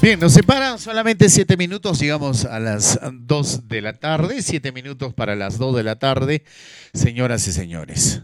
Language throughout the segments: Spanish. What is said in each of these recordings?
Bien, nos separan solamente 7 minutos, llegamos a las 2 de la tarde, 7 minutos para las 2 de la tarde, señoras y señores.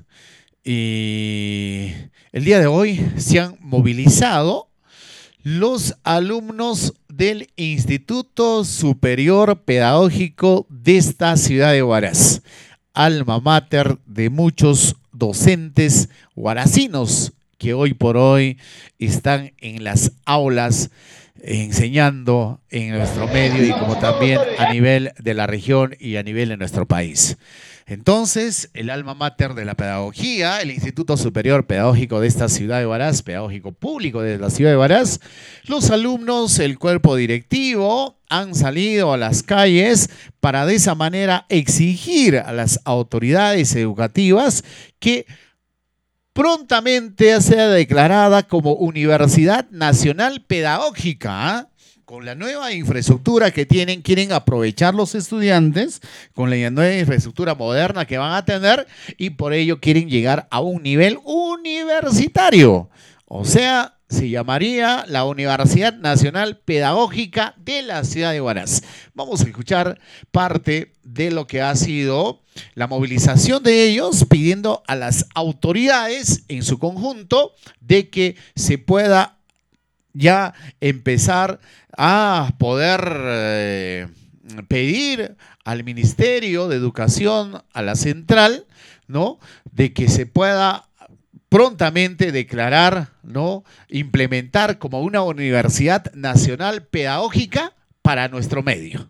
Y el día de hoy se han movilizado los alumnos del Instituto Superior Pedagógico de esta ciudad de Huaraz, alma mater de muchos docentes huaracinos que hoy por hoy están en las aulas enseñando en nuestro medio y como también a nivel de la región y a nivel de nuestro país. Entonces, el alma mater de la pedagogía, el Instituto Superior Pedagógico de esta ciudad de Huaraz, pedagógico público de la ciudad de Huaraz, los alumnos, el cuerpo directivo han salido a las calles para de esa manera exigir a las autoridades educativas que prontamente sea declarada como Universidad Nacional Pedagógica. Con la nueva infraestructura que tienen, quieren aprovechar los estudiantes con la nueva infraestructura moderna que van a tener y por ello quieren llegar a un nivel universitario. O sea, se llamaría la Universidad Nacional Pedagógica de la ciudad de Huaraz. Vamos a escuchar parte de lo que ha sido la movilización de ellos pidiendo a las autoridades en su conjunto de que se pueda ya empezar a poder pedir al Ministerio de Educación, a la central, ¿no?, de que se pueda prontamente declarar, ¿no?, implementar como una Universidad Nacional Pedagógica para nuestro medio.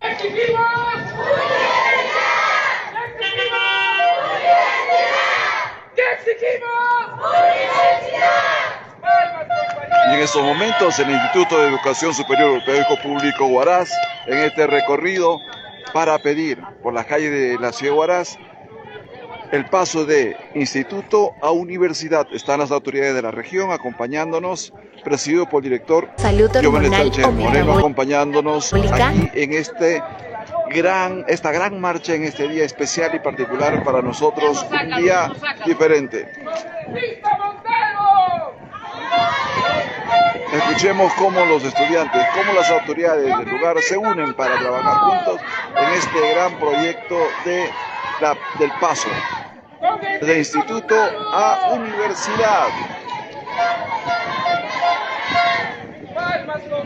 Y en estos momentos el Instituto de Educación Superior Pedagógico Público Huaraz, en este recorrido para pedir por las calles de la ciudad de Huaraz el paso de instituto a universidad. Están las autoridades de la región acompañándonos, presidido por el director Jóvenes Sánchez Moreno, acompañándonos aquí en esta gran marcha, en este día especial y particular para nosotros, un día diferente. Escuchemos cómo los estudiantes, cómo las autoridades del lugar se unen para trabajar juntos en este gran proyecto del paso de instituto a universidad.